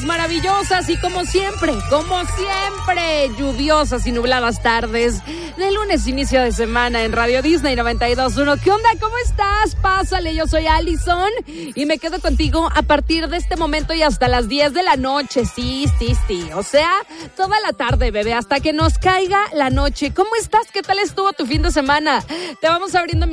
maravillosas y como siempre, lluviosas y nubladas tardes de lunes, inicio de semana en Radio Disney 92.1. ¿Qué onda? ¿Cómo estás? Pásale, yo soy Allison y me quedo contigo a partir de este momento y hasta las 10 de la noche. Sí. O sea, toda la tarde, bebé, hasta que nos caiga la noche. ¿Cómo estás? ¿Qué tal estuvo tu fin de semana? Te vamos abriendo